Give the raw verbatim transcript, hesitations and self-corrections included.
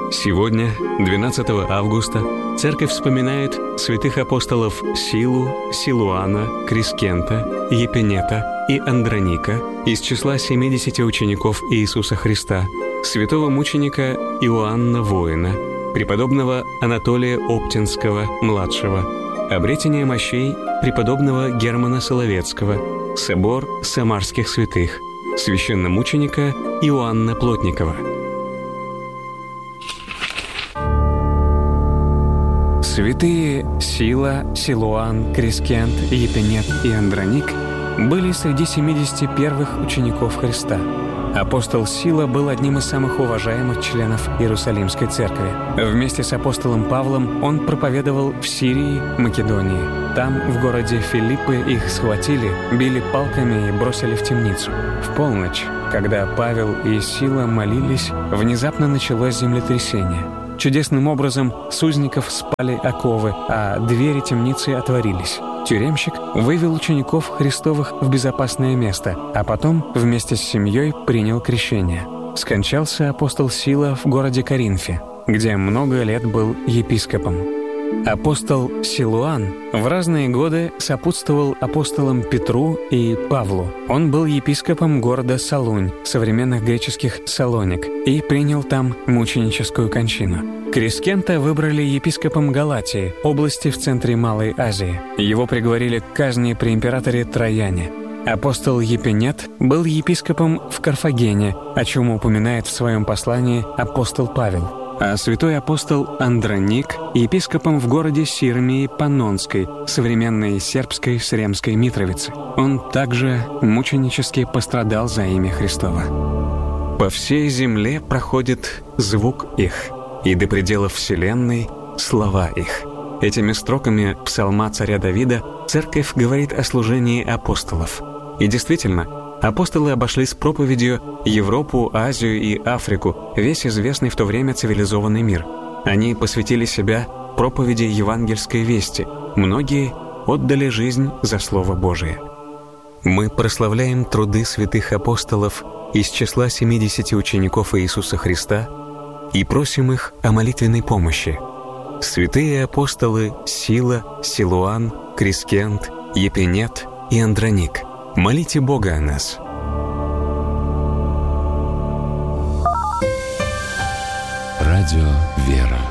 Сегодня, двенадцатого августа, Церковь вспоминает святых апостолов Силу, Силуана, Крискента, Епинета и Андроника из числа семидесяти учеников Иисуса Христа, святого мученика Иоанна Воина, преподобного Анатолия Оптинского-младшего, обретение мощей преподобного Германа Соловецкого, собор самарских святых, священномученика Иоанна Плотникова. Святые Сила, Силуан, Крискент, Епинет и Андроник были среди семидесяти первых учеников Христа. Апостол Сила был одним из самых уважаемых членов Иерусалимской церкви. Вместе с апостолом Павлом он проповедовал в Сирии, Македонии. Там, в городе Филиппы, их схватили, били палками и бросили в темницу. В полночь, когда Павел и Сила молились, внезапно началось землетрясение. Чудесным образом с узников спали оковы, а двери темницы отворились. Тюремщик вывел учеников Христовых в безопасное место, а потом вместе с семьей принял крещение. Скончался апостол Сила в городе Коринфе, где много лет был епископом. Апостол Силуан в разные годы сопутствовал апостолам Петру и Павлу. Он был епископом города Солунь, современных греческих Салоник, и принял там мученическую кончину. Крискента выбрали епископом Галатии, области в центре Малой Азии. Его приговорили к казни при императоре Трояне. Апостол Епинет был епископом в Карфагене, о чем упоминает в своем послании апостол Павел. А святой апостол Андроник – епископом в городе Сирмии Паннонской, современной сербской Сремской Митровицы. Он также мученически пострадал за имя Христово. «По всей земле проходит звук их, и до пределов вселенной – слова их». Этими строками псалма царя Давида церковь говорит о служении апостолов. И действительно, апостолы обошли с проповедью Европу, Азию и Африку, весь известный в то время цивилизованный мир. Они посвятили себя проповеди евангельской вести. Многие отдали жизнь за Слово Божие. Мы прославляем труды святых апостолов из числа семидесяти учеников Иисуса Христа и просим их о молитвенной помощи. Святые апостолы Сила, Силуан, Крискент, Епинет и Андроник, молите Бога о нас. Радио «Вера».